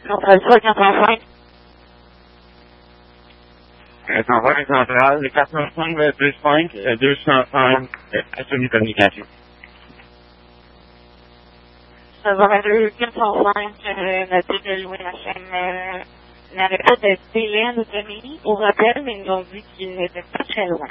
Centrale 405. 420 centrale, le 405 25 205 Assonie Communication. Ça va être le 405, noté de l'ONHM n'avait pas de délai à nous donner au rappel, mais ils nous ont dit qu'ils n'étaient pas très loin.